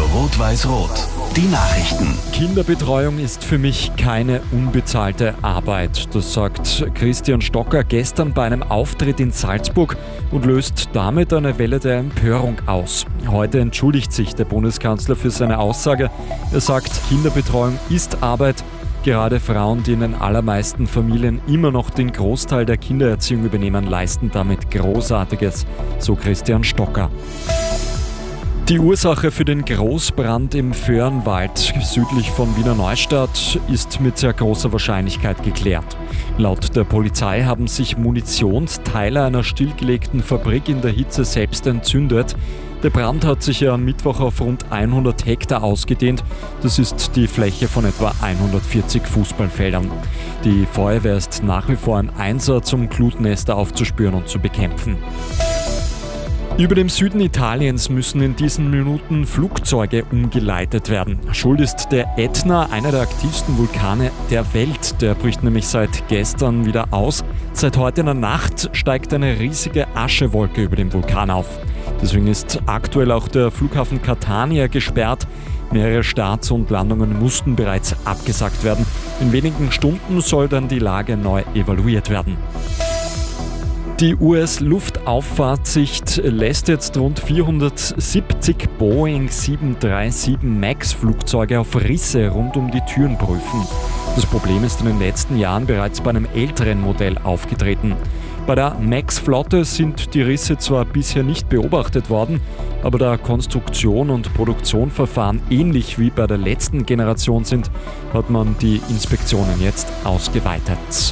Rot-Weiß-Rot. Die Nachrichten. Kinderbetreuung ist für mich keine unbezahlte Arbeit. Das sagt Christian Stocker gestern bei einem Auftritt in Salzburg und löst damit eine Welle der Empörung aus. Heute entschuldigt sich der Bundeskanzler für seine Aussage. Er sagt, Kinderbetreuung ist Arbeit. Gerade Frauen, die in den allermeisten Familien immer noch den Großteil der Kindererziehung übernehmen, leisten damit Großartiges, so Christian Stocker. Die Ursache für den Großbrand im Föhrenwald südlich von Wiener Neustadt ist mit sehr großer Wahrscheinlichkeit geklärt. Laut der Polizei haben sich Munitionsteile einer stillgelegten Fabrik in der Hitze selbst entzündet. Der Brand hat sich ja am Mittwoch auf rund 100 Hektar ausgedehnt. Das ist die Fläche von etwa 140 Fußballfeldern. Die Feuerwehr ist nach wie vor im Einsatz, um Glutnester aufzuspüren und zu bekämpfen. Über dem Süden Italiens müssen in diesen Minuten Flugzeuge umgeleitet werden. Schuld ist der Ätna, einer der aktivsten Vulkane der Welt. Der bricht nämlich seit gestern wieder aus. Seit heute in der Nacht steigt eine riesige Aschewolke über dem Vulkan auf. Deswegen ist aktuell auch der Flughafen Catania gesperrt. Mehrere Starts und Landungen mussten bereits abgesagt werden. In wenigen Stunden soll dann die Lage neu evaluiert werden. Die US-Luftauffahrtssicht lässt jetzt rund 470 Boeing 737 MAX-Flugzeuge auf Risse rund um die Türen prüfen. Das Problem ist in den letzten Jahren bereits bei einem älteren Modell aufgetreten. Bei der MAX-Flotte sind die Risse zwar bisher nicht beobachtet worden, aber da Konstruktion und Produktionsverfahren ähnlich wie bei der letzten Generation sind, hat man die Inspektionen jetzt ausgeweitet.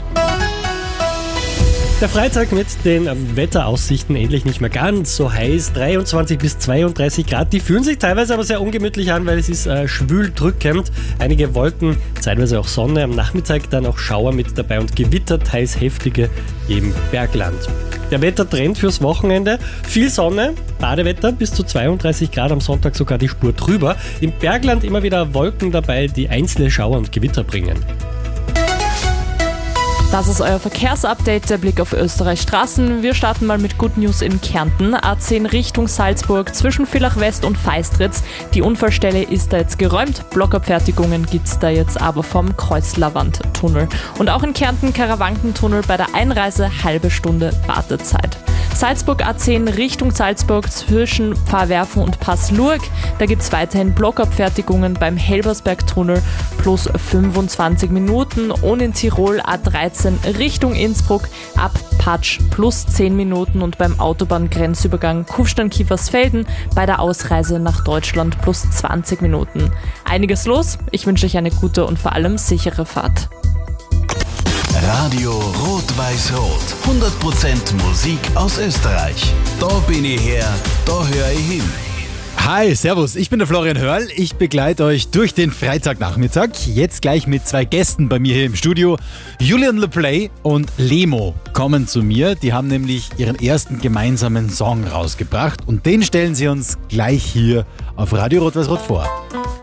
Der Freitag mit den Wetteraussichten endlich nicht mehr ganz so heiß. 23 bis 32 Grad. Die fühlen sich teilweise aber sehr ungemütlich an, weil es ist schwül drückend. Einige Wolken, zeitweise auch Sonne. Am Nachmittag dann auch Schauer mit dabei und Gewitter, teils heftige im Bergland. Der Wettertrend fürs Wochenende. Viel Sonne, Badewetter bis zu 32 Grad, am Sonntag sogar die Spur drüber. Im Bergland immer wieder Wolken dabei, die einzelne Schauer und Gewitter bringen. Das ist euer Verkehrsupdate, der Blick auf Österreichs Straßen. Wir starten mal mit Good News in Kärnten. A10 Richtung Salzburg zwischen Villach West und Feistritz. Die Unfallstelle ist da jetzt geräumt. Blockabfertigungen gibt es da jetzt aber vom Kreuzlerwandtunnel. Und auch in Kärnten Karawankentunnel bei der Einreise halbe Stunde Wartezeit. Salzburg A10 Richtung Salzburg zwischen Pfarrwerfen und Passlurg. Da gibt es weiterhin Blockabfertigungen beim Helbersbergtunnel plus 25 Minuten. Und in Tirol A13 Richtung Innsbruck ab Patsch plus 10 Minuten und beim Autobahngrenzübergang Kufstein-Kiefersfelden bei der Ausreise nach Deutschland plus 20 Minuten. Einiges los. Ich wünsche euch eine gute und vor allem sichere Fahrt. Radio Rot-Weiß-Rot. 100% Musik aus Österreich. Da bin ich her, da höre ich hin. Hi, servus, ich bin der Florian Hörl. Ich begleite euch durch den Freitagnachmittag. Jetzt gleich mit zwei Gästen bei mir hier im Studio. Julian LePlay und Lemo kommen zu mir. Die haben nämlich ihren ersten gemeinsamen Song rausgebracht und den stellen sie uns gleich hier auf Radio Rot-Weiß-Rot vor.